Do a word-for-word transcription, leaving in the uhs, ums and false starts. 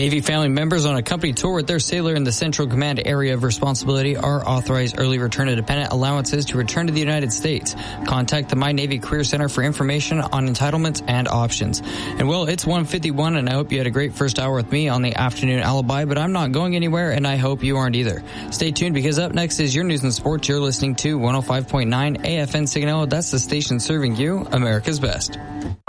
Navy family members on a company tour with their sailor in the Central Command area of responsibility are authorized early return to dependent allowances to return to the United States. Contact the My Navy Career Center for information on entitlements and options. And well, it's one fifty-one, and I hope you had a great first hour with me on the Afternoon Alibi, but I'm not going anywhere, and I hope you aren't either. Stay tuned, because up next is your news and sports. You're listening to one oh five point nine A F N Signal. That's the station serving you America's best.